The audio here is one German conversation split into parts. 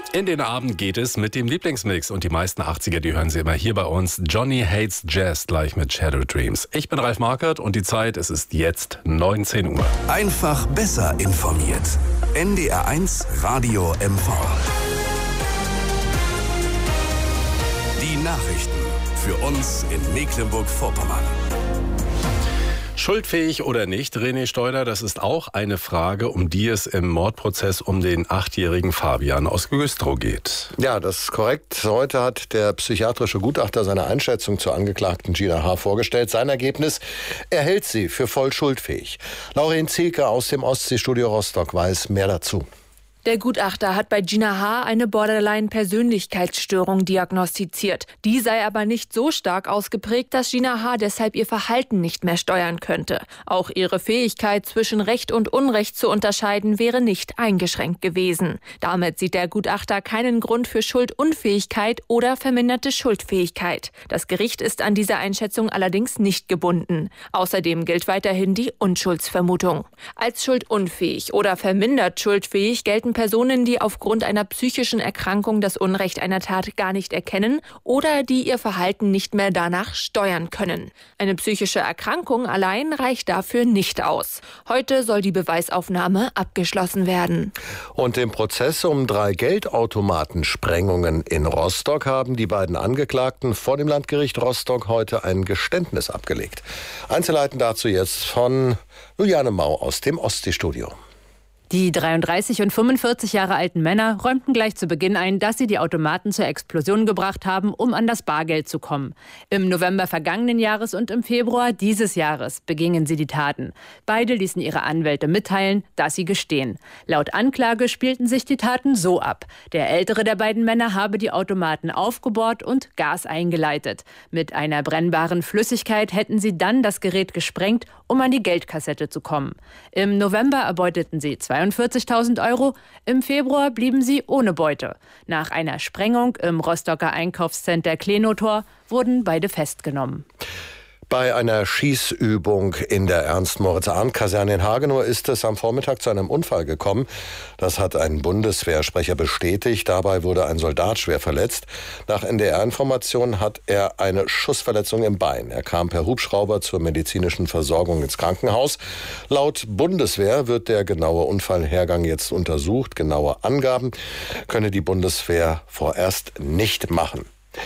In den Abend geht es mit dem Lieblingsmix und die meisten 80er, die hören Sie immer hier bei uns. Johnny Hates Jazz gleich mit Shadow Dreams. Ich bin Ralf Markert und die Zeit, es ist jetzt 19 Uhr. Einfach besser informiert. NDR1 Radio MV. Die Nachrichten für uns in Mecklenburg-Vorpommern. Schuldfähig oder nicht, René Steuder, das ist auch eine Frage, um die es im Mordprozess um den 8-jährigen Fabian aus Güstrow geht. Ja, das ist korrekt. Heute hat der psychiatrische Gutachter seine Einschätzung zur Angeklagten Gina H. vorgestellt. Sein Ergebnis: er hält sie für voll schuldfähig. Laurin Zielke aus dem Ostseestudio Rostock weiß mehr dazu. Der Gutachter hat bei Gina H. eine Borderline-Persönlichkeitsstörung diagnostiziert. Die sei aber nicht so stark ausgeprägt, dass Gina H. deshalb ihr Verhalten nicht mehr steuern könnte. Auch ihre Fähigkeit, zwischen Recht und Unrecht zu unterscheiden, wäre nicht eingeschränkt gewesen. Damit sieht der Gutachter keinen Grund für Schuldunfähigkeit oder verminderte Schuldfähigkeit. Das Gericht ist an dieser Einschätzung allerdings nicht gebunden. Außerdem gilt weiterhin die Unschuldsvermutung. Als schuldunfähig oder vermindert schuldfähig gelten Personen, die aufgrund einer psychischen Erkrankung das Unrecht einer Tat gar nicht erkennen oder die ihr Verhalten nicht mehr danach steuern können. Eine psychische Erkrankung allein reicht dafür nicht aus. Heute soll die Beweisaufnahme abgeschlossen werden. Und im Prozess um 3 Geldautomatensprengungen in Rostock haben die beiden Angeklagten vor dem Landgericht Rostock heute ein Geständnis abgelegt. Einzelheiten dazu jetzt von Juliane Mau aus dem Ostseestudio. Die 33 und 45 Jahre alten Männer räumten gleich zu Beginn ein, dass sie die Automaten zur Explosion gebracht haben, um an das Bargeld zu kommen. Im November vergangenen Jahres und im Februar dieses Jahres begingen sie die Taten. Beide ließen ihre Anwälte mitteilen, dass sie gestehen. Laut Anklage spielten sich die Taten so ab: der ältere der beiden Männer habe die Automaten aufgebohrt und Gas eingeleitet. Mit einer brennbaren Flüssigkeit hätten sie dann das Gerät gesprengt, um an die Geldkassette zu kommen. Im November erbeuteten sie 42.000 Euro, im Februar blieben sie ohne Beute. Nach einer Sprengung im Rostocker Einkaufscenter Klenotor wurden beide festgenommen. Bei einer Schießübung in der Ernst-Moritz-Arndt-Kaserne in Hagenow ist es am Vormittag zu einem Unfall gekommen. Das hat ein Bundeswehrsprecher bestätigt. Dabei wurde ein Soldat schwer verletzt. Nach NDR-Informationen hat er eine Schussverletzung im Bein. Er kam per Hubschrauber zur medizinischen Versorgung ins Krankenhaus. Laut Bundeswehr wird der genaue Unfallhergang jetzt untersucht. Genaue Angaben könne die Bundeswehr vorerst nicht machen.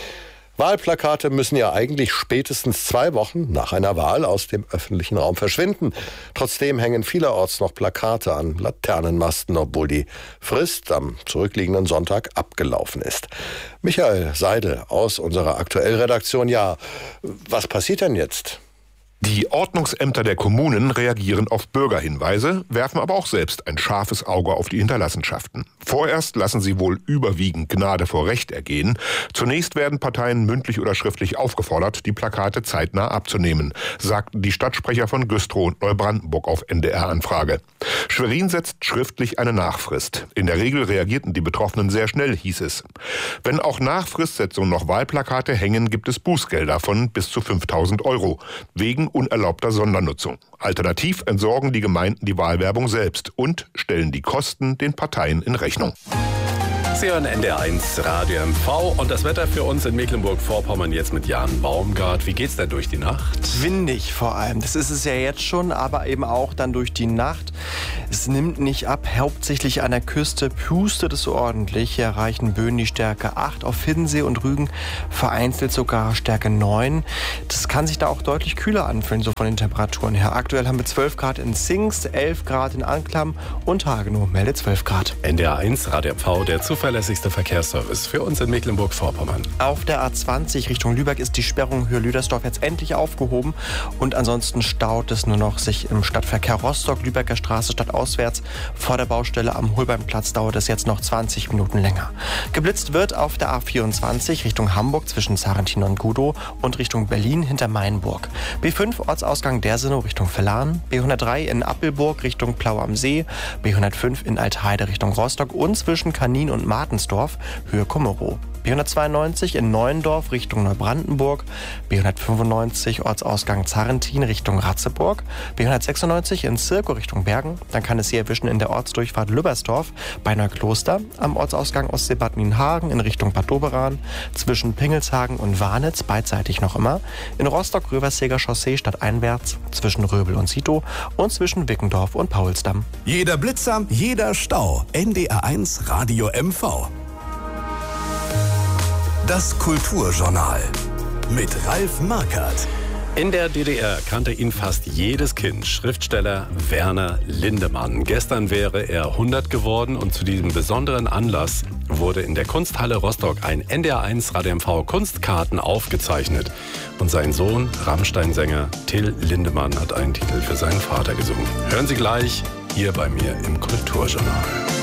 Wahlplakate müssen ja eigentlich spätestens 2 Wochen nach einer Wahl aus dem öffentlichen Raum verschwinden. Trotzdem hängen vielerorts noch Plakate an Laternenmasten, obwohl die Frist am zurückliegenden Sonntag abgelaufen ist. Michael Seidel aus unserer Aktuellredaktion. Ja, was passiert denn jetzt? Die Ordnungsämter der Kommunen reagieren auf Bürgerhinweise, werfen aber auch selbst ein scharfes Auge auf die Hinterlassenschaften. Vorerst lassen sie wohl überwiegend Gnade vor Recht ergehen. Zunächst werden Parteien mündlich oder schriftlich aufgefordert, die Plakate zeitnah abzunehmen, sagten die Stadtsprecher von Güstrow und Neubrandenburg auf NDR-Anfrage. Schwerin setzt schriftlich eine Nachfrist. In der Regel reagierten die Betroffenen sehr schnell, hieß es. Wenn auch nach Fristsetzung noch Wahlplakate hängen, gibt es Bußgelder von bis zu 5.000 Euro wegen unerlaubter Sondernutzung. Alternativ entsorgen die Gemeinden die Wahlwerbung selbst und stellen die Kosten den Parteien in Rechnung. Sie hören NDR1 Radio MV und das Wetter für uns in Mecklenburg-Vorpommern jetzt mit Jan Baumgart. Wie geht's denn durch die Nacht? Windig vor allem. Das ist es ja jetzt schon, aber eben auch dann durch die Nacht. Es nimmt nicht ab. Hauptsächlich an der Küste pustet es so ordentlich. Hier erreichen Böen die Stärke 8 auf Hiddensee und Rügen, vereinzelt sogar Stärke 9. Das kann sich da auch deutlich kühler anfühlen, so von den Temperaturen her. Aktuell haben wir 12 Grad in Zingst, 11 Grad in Anklam und Hagenow meldet 12 Grad. NDR1 Radio MV, der zuverlässigste Verkehrsservice für uns in Mecklenburg-Vorpommern. Auf der A20 Richtung Lübeck ist die Sperrung Höhe-Lüdersdorf jetzt endlich aufgehoben und ansonsten staut es nur noch sich im Stadtverkehr Rostock, Lübecker Straße stadtauswärts. Vor der Baustelle am Holbeinplatz dauert es jetzt noch 20 Minuten länger. Geblitzt wird auf der A24 Richtung Hamburg zwischen Sarrentin und Gudow und Richtung Berlin hinter Mainburg. B5 Ortsausgang Dersenow Richtung Verlan, B103 in Appelburg Richtung Plau am See, B105 in Altheide Richtung Rostock und zwischen Kanin und Martensdorf Höhe Kummerow. B192 in Neuendorf Richtung Neubrandenburg, B195 Ortsausgang Zarrentin Richtung Ratzeburg, B196 in Zirkow Richtung Bergen. Dann kann es Sie erwischen in der Ortsdurchfahrt Lübbersdorf bei Neukloster, am Ortsausgang Ostsee-Bad Nienhagen in Richtung Bad Doberan, zwischen Pingelshagen und Warnitz, beidseitig noch immer, in Rostock-Röverseger Chaussee stadteinwärts, zwischen Röbel und Sito und zwischen Wickendorf und Paulsdamm. Jeder Blitzer, jeder Stau. NDR1 Radio MV. Das Kulturjournal mit Ralf Markert. In der DDR kannte ihn fast jedes Kind, Schriftsteller Werner Lindemann. Gestern wäre er 100 geworden und zu diesem besonderen Anlass wurde in der Kunsthalle Rostock ein NDR1 Radio MV Kunstkarten aufgezeichnet. Und sein Sohn, Rammstein-Sänger Till Lindemann, hat einen Titel für seinen Vater gesungen. Hören Sie gleich hier bei mir im Kulturjournal.